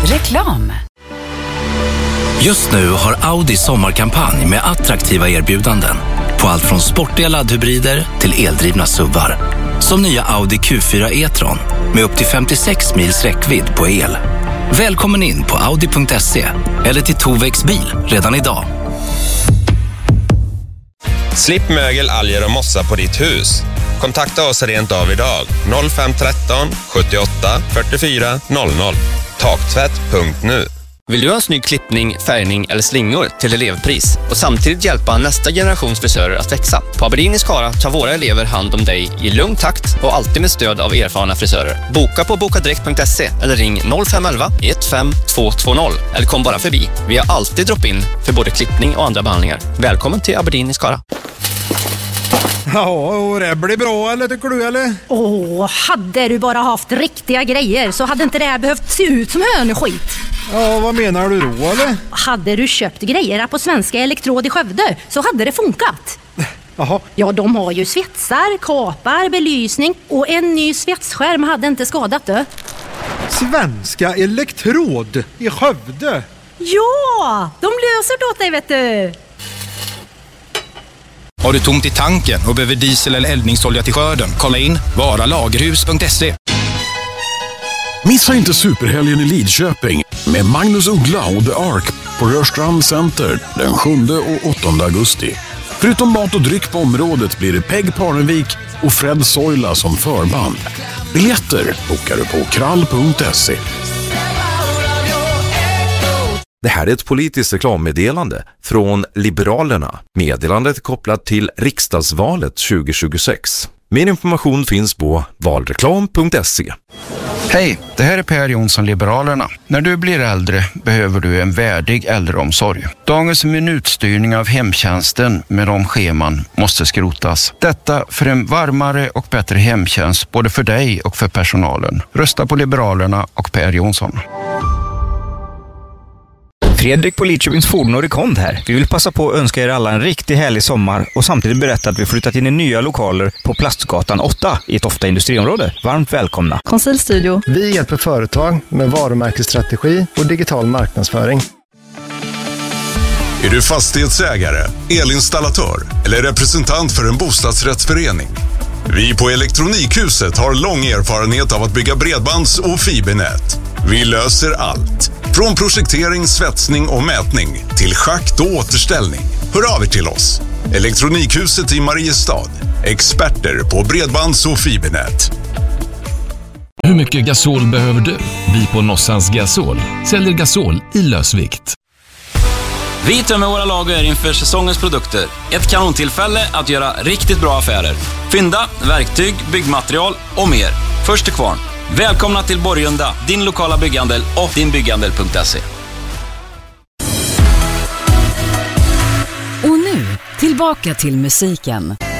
Reklam. Just nu har Audi sommarkampanj med attraktiva erbjudanden på allt från sportiga laddhybrider till eldrivna SUVar. Som nya Audi Q4 e-tron med upp till 56 mils räckvidd på el. Välkommen in på audi.se eller till Tovex bil redan idag. Slipp mögel, alger och mossa på ditt hus. Kontakta oss rent av idag. 0513 78 44 00. Taktvätt.nu. Vill du ha en snygg klippning, färgning eller slingor till elevpris och samtidigt hjälpa nästa generations frisörer att växa? På Aberdeen i Skara tar våra elever hand om dig i lugn takt och alltid med stöd av erfarna frisörer. Boka på bokadirekt.se eller ring 0511 15220 eller kom bara förbi. Vi har alltid drop-in för både klippning och andra behandlingar. Välkommen till Aberdeen i Skara. Ja, och det blir bra, eller tycker du, eller? Hade du bara haft riktiga grejer så hade inte det här behövt se ut som hönskit. Ja, vad menar du då, eller? Hade du köpt grejer på Svenska Elektrod i Skövde så hade det funkat. Jaha. Ja, de har ju svetsar, kapar, belysning och en ny svetsskärm hade inte skadat det. Svenska Elektrod i Skövde? Ja, de löser det åt dig, vet du. Har du tomt i tanken och behöver diesel eller eldningsolja till skörden? Kolla in varalagerhus.se. Missa inte superhelgen i Lidköping med Magnus Uggla och The Ark på Rörstrand Center den 7 och 8 augusti. Förutom mat och dryck på området blir det Peg Parnevik och Fred Soila som förband. Biljetter bokar du på krall.se. Det här är ett politiskt reklammeddelande från Liberalerna. Meddelandet är kopplat till riksdagsvalet 2026. Mer information finns på valreklam.se. Hej, det här är Per Jonsson, Liberalerna. När du blir äldre behöver du en värdig äldreomsorg. Dagens minutstyrning av hemtjänsten med de scheman måste skrotas. Detta för en varmare och bättre hemtjänst både för dig och för personalen. Rösta på Liberalerna och Per Jonsson. Fredrik på Lidköpings Fordon och Rekond här. Vi vill passa på att önska er alla en riktigt härlig sommar och samtidigt berätta att vi flyttat in i nya lokaler på Plastgatan 8 i ett ofta industriområde. Varmt välkomna. Konsultstudio. Vi hjälper företag med varumärkesstrategi och digital marknadsföring. Är du fastighetsägare, elinstallatör eller representant för en bostadsrättsförening? Vi på Elektronikhuset har lång erfarenhet av att bygga bredbands- och fibernät. Vi löser allt. Från projektering, svetsning och mätning till schakt och återställning. Hör av er till oss. Elektronikhuset i Mariestad. Experter på bredbands- och fibernät. Hur mycket gasol behöver du? Vi på Nossans Gasol säljer gasol i lösvikt. Vi tömmer våra lager inför säsongens produkter. Ett kanontillfälle att göra riktigt bra affärer. Fynda, verktyg, byggmaterial och mer. Först till kvarn. Välkomna till Borgunda, din lokala bygghandel och dinbygghandel.se. Och nu, tillbaka till musiken.